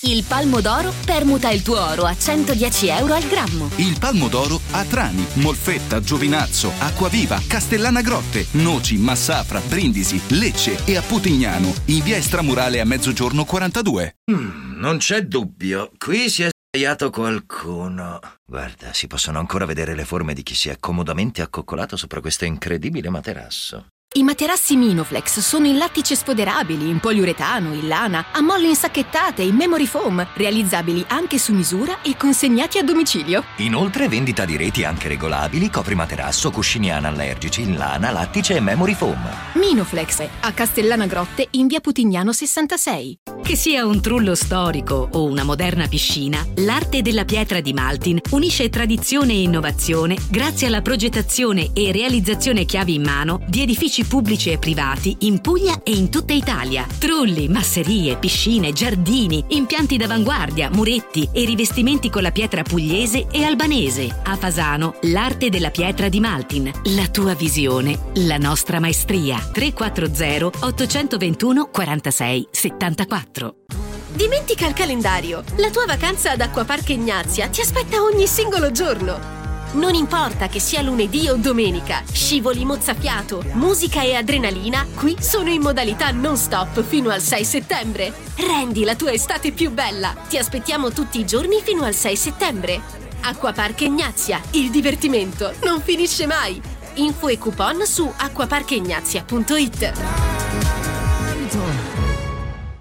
Il Palmo d'Oro permuta il tuo oro a 110 euro al grammo. Il Palmo d'Oro a Trani, Molfetta, Giovinazzo, Acquaviva, Castellana Grotte, Noci, Massafra, Brindisi, Lecce e a Putignano, in via Estramurale a mezzogiorno 42. Non c'è dubbio, qui si è sbagliato qualcuno. Guarda, si possono ancora vedere le forme di chi si è comodamente accoccolato sopra questo incredibile materasso. I materassi Minoflex sono in lattice sfoderabili, in poliuretano, in lana, a molle insacchettate, in memory foam, realizzabili anche su misura e consegnati a domicilio. Inoltre vendita di reti anche regolabili, coprimaterasso, cuscini anallergici in lana, lattice e memory foam. Minoflex, a Castellana Grotte in via Putignano 66. Che sia un trullo storico o una moderna piscina, l'arte della pietra di Maltin unisce tradizione e innovazione grazie alla progettazione e realizzazione chiavi in mano di edifici pubblici e privati in Puglia e in tutta Italia. Trulli, masserie, piscine, giardini, impianti d'avanguardia, muretti e rivestimenti con la pietra pugliese e albanese. A Fasano, l'arte della pietra di Maltin. La tua visione, la nostra maestria. 340 821 46 74. Dimentica il calendario. La tua vacanza ad Acquapark Ignazia ti aspetta ogni singolo giorno. Non importa che sia lunedì o domenica, scivoli mozzafiato, musica e adrenalina qui sono in modalità non stop fino al 6 settembre. Rendi la tua estate più bella. Ti aspettiamo tutti i giorni fino al 6 settembre. Acquapark Ignazia, il divertimento non finisce mai. Info e coupon su acquaparkignazia.it.